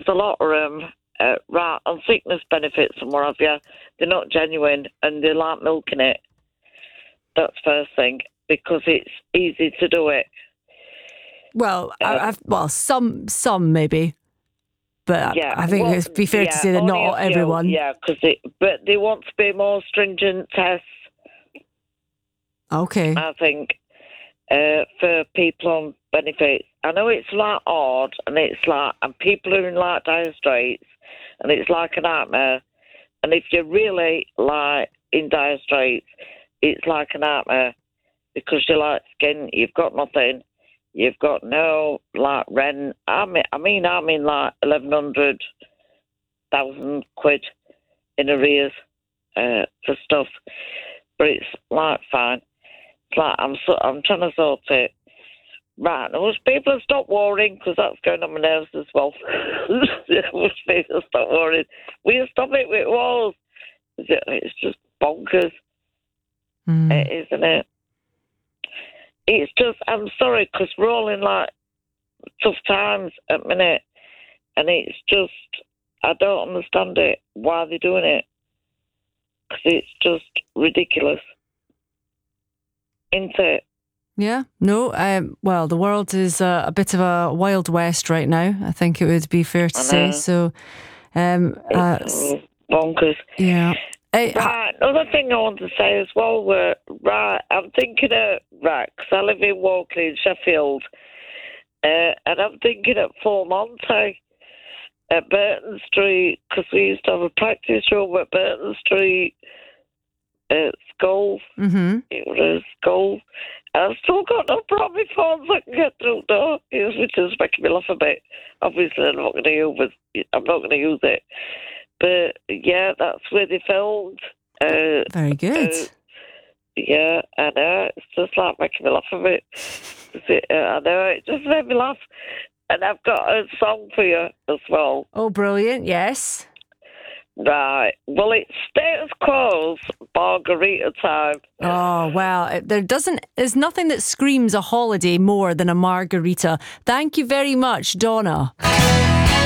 a lot of them, right, on sickness benefits and what have you, they're not genuine and they like milking it. That's first thing, because it's easy to do it. Well, some maybe. But yeah, I think it'd be fair to say that not everyone. Yeah, but they want to be more stringent tests. Okay. I think for people on benefits. I know it's like odd, and people are in like dire straits, and it's like a nightmare. And if you're really like in dire straits, it's like a nightmare because you're like skin, you've got nothing. You've got no like rent. I'm in like 1,100,000 quid in arrears for stuff, but it's like fine. It's like I'm trying to sort it. Right, most people have stopped worrying because that's going on my nerves as well. Most people stop worrying. We'll stop it with walls. It's just bonkers, isn't it? It's just, I'm sorry, because we're all in, like, tough times at the minute. And it's just, I don't understand it, why they're doing it. Because it's just ridiculous. Isn't it? Yeah, no, well, the world is a bit of a wild west right now, I think it would be fair to say. So, it's bonkers. Yeah. Right, another thing I want to say as well, I'm thinking of, because I live in Walkley in Sheffield, and I'm thinking of Formonte at Burton Street, because we used to have a practice room at Burton Street at school. Mm-hmm. It was a school. And I've still got no proper phones I can get through the door, which is making me laugh a bit. Obviously, I'm not going to use it. But, yeah, that's where they filmed. Very good. Yeah, I know. It's just like making me laugh a bit. I know, it just made me laugh. And I've got a song for you as well. Oh, brilliant, yes. Right. Well, it's Status Quo's Margarita Time. Oh, well, there's nothing that screams a holiday more than a margarita. Thank you very much, Donna.